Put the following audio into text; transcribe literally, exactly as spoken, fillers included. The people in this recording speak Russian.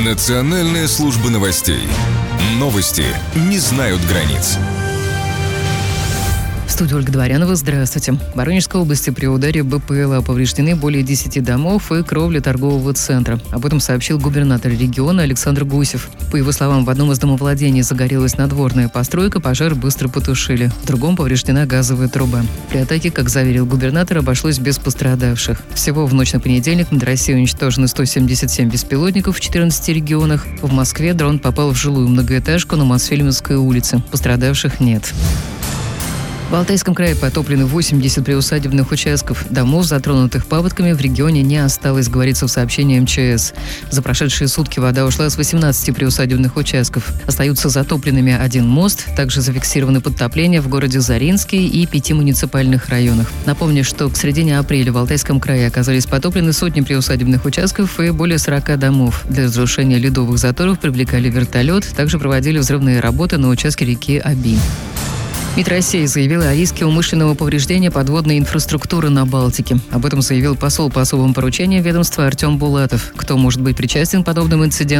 Национальная служба новостей. Новости не знают границ. В студии Ольга Дворянова. Здравствуйте. В Воронежской области при ударе БПЛА повреждены более десяти домов и кровля торгового центра. Об этом сообщил губернатор региона Александр Гусев. По его словам, в одном из домовладений загорелась надворная постройка, пожар быстро потушили. В другом повреждена газовая труба. При атаке, как заверил губернатор, обошлось без пострадавших. Всего в ночь на понедельник над Россией уничтожены сто семьдесят семь беспилотников в четырнадцати регионах. В Москве дрон попал в жилую многоэтажку на Мосфильмовской улице. Пострадавших нет. В Алтайском крае потоплены восемьдесят приусадебных участков. Домов, затронутых паводками, в регионе не осталось, говорится в сообщении эм че эс. За прошедшие сутки вода ушла с восемнадцати приусадебных участков. Остаются затопленными один мост. Также зафиксированы подтопления в городе Заринске и пяти муниципальных районах. Напомню, что к середине апреля в Алтайском крае оказались потоплены сотни приусадебных участков и более сорока домов. Для разрушения ледовых заторов привлекали вертолет. Также проводили взрывные работы на участке реки Оби. МИД России заявила о риске умышленного повреждения подводной инфраструктуры на Балтике. Об этом заявил посол по особым поручениям ведомства Артем Булатов. Кто может быть причастен к подобным инцидентам?